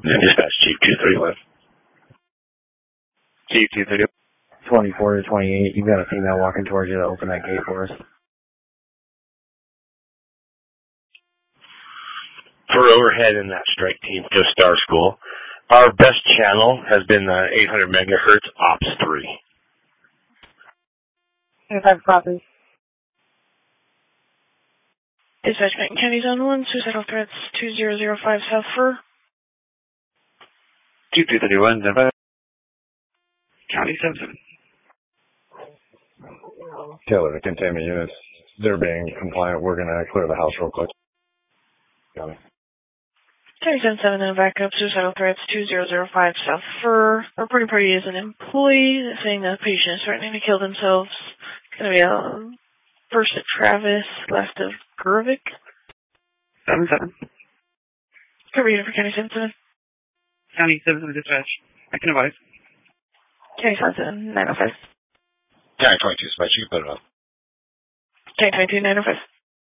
Dispatch Chief 231. Chief 231. 24 to 28, you've got a female walking towards you to open that gate for us. For overhead in that strike team, Go Star School, our best channel has been 800 megahertz Ops 3. 25 copy. Dispatch Benton County Zone 1, suicidal threats 2005 South Fur. 2231, County 7. Taylor, the containment units, they're being compliant. We're going to clear the house real quick. Got it. County 77 and backup, suicidal threats 2005 South Fur. Reporting party is an employee saying the patient is threatening to kill themselves. It's going to be first at Travis, last of Gervik. 7-7. Cover unit for County 77. County 7 dispatch. I can advise. County 77, 905. County 22, Dispatch, you can put it up. County 22, 905.